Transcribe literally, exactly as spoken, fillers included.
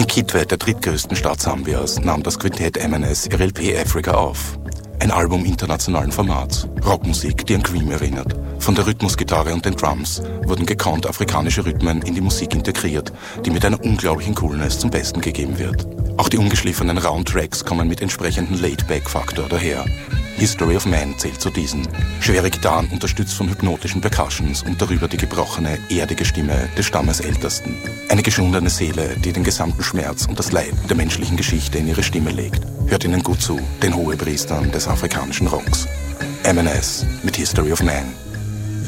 In Kitwe, der drittgrößten Stadt Sambias, nahm das Quintett M N S ihr L P Africa auf. Ein Album internationalen Formats. Rockmusik, die an Cream erinnert. Von der Rhythmusgitarre und den Drums wurden gekonnt afrikanische Rhythmen in die Musik integriert, die mit einer unglaublichen Coolness zum Besten gegeben wird. Auch die ungeschliffenen rauen Tracks kommen mit entsprechendem Laid-Back-Faktor daher. History of Man zählt zu diesen. Schwere Gitarren unterstützt von hypnotischen Percussions und darüber die gebrochene, erdige Stimme des Stammesältesten. Eine geschundene Seele, die den gesamten Schmerz und das Leid der menschlichen Geschichte in ihre Stimme legt. Hört ihnen gut zu, den Hohepriestern des afrikanischen Rocks. M N S mit History of Man.